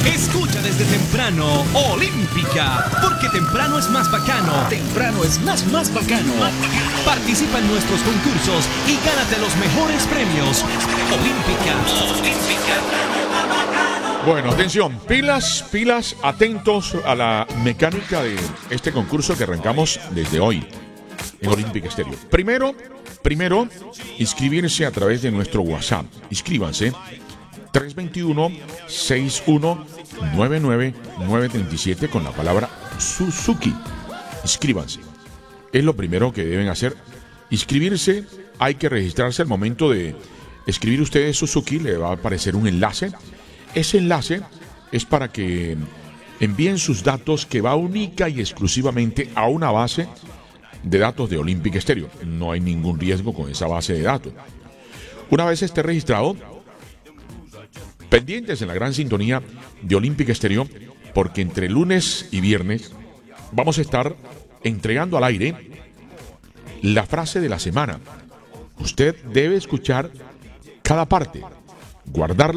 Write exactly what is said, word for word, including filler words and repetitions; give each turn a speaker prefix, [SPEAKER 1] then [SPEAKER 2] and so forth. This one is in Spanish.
[SPEAKER 1] Escucha desde temprano Olímpica, porque temprano es más bacano.
[SPEAKER 2] Temprano es más, más bacano.
[SPEAKER 1] Participa en nuestros concursos y gánate los mejores premios. Olímpica.
[SPEAKER 3] Bueno, atención, pilas, pilas, atentos a la mecánica de este concurso que arrancamos desde hoy en Olímpica Estéreo. Primero, primero, inscribirse a través de nuestro WhatsApp. Inscríbanse. tres dos uno, seis uno nueve nueve, nueve tres siete con la palabra Suzuki. Inscríbanse. Es lo primero que deben hacer. Inscribirse, hay que registrarse al momento de escribir ustedes Suzuki, le va a aparecer un enlace. Ese enlace es para que envíen sus datos, que va única y exclusivamente a una base de datos de Olímpica Estéreo. No hay ningún riesgo con esa base de datos. Una vez esté registrado, pendientes en la gran sintonía de Olímpica Estéreo, porque entre lunes y viernes vamos a estar entregando al aire la frase de la semana. Usted debe escuchar cada parte, guardarla